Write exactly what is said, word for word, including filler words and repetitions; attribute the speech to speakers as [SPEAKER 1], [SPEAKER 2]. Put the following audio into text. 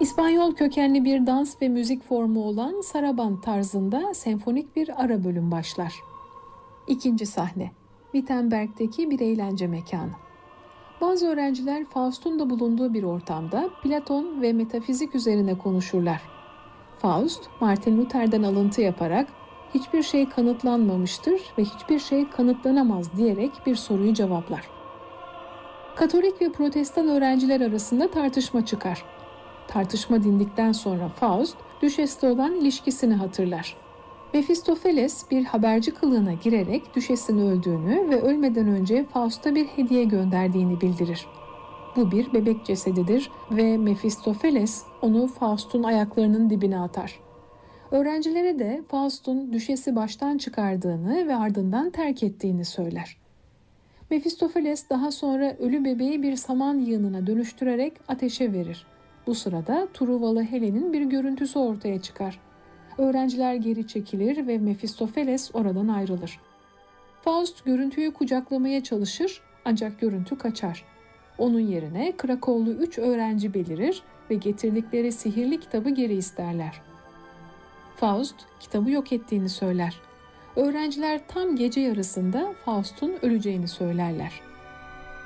[SPEAKER 1] İspanyol kökenli bir dans ve müzik formu olan saraband tarzında senfonik bir ara bölüm başlar. İkinci sahne, Wittenberg'deki bir eğlence mekanı. Bazı öğrenciler Faust'un da bulunduğu bir ortamda Platon ve metafizik üzerine konuşurlar. Faust, Martin Luther'den alıntı yaparak hiçbir şey kanıtlanmamıştır ve hiçbir şey kanıtlanamaz diyerek bir soruyu cevaplar. Katolik ve Protestan öğrenciler arasında tartışma çıkar. Tartışma dindikten sonra Faust, Düşes'le olan ilişkisini hatırlar. Mephistopheles bir haberci kılığına girerek Düşes'in öldüğünü ve ölmeden önce Faust'a bir hediye gönderdiğini bildirir. Bu bir bebek cesedidir ve Mephistopheles onu Faust'un ayaklarının dibine atar. Öğrencilere de Faust'un Düşes'i baştan çıkardığını ve ardından terk ettiğini söyler. Mephistopheles daha sonra ölü bebeği bir saman yığınına dönüştürerek ateşe verir. Bu sırada Truvalı Helen'in bir görüntüsü ortaya çıkar. Öğrenciler geri çekilir ve Mephistopheles oradan ayrılır. Faust görüntüyü kucaklamaya çalışır ancak görüntü kaçar. Onun yerine Krakowlu üç öğrenci belirir ve getirdikleri sihirli kitabı geri isterler. Faust kitabı yok ettiğini söyler. Öğrenciler tam gece yarısında Faust'un öleceğini söylerler.